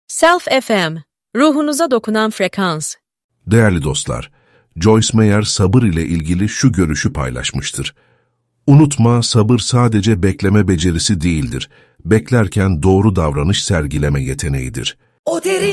Self FM, ruhunuza dokunan frekans. Değerli dostlar, Joyce Meyer sabır ile ilgili şu görüşü paylaşmıştır. Unutma, sabır sadece bekleme becerisi değildir. Beklerken doğru davranış sergileme yeteneğidir.